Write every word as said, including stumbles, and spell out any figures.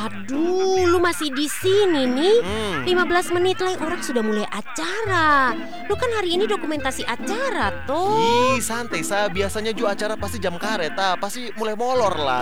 Aduh, lu masih di sini nih. Hmm. lima belas menit lagi orang sudah mulai acara. Lu kan hari ini dokumentasi acara toh. Ih, santai sa. Biasanya juga acara pasti jam karet, ah. Pasti mulai molor lah.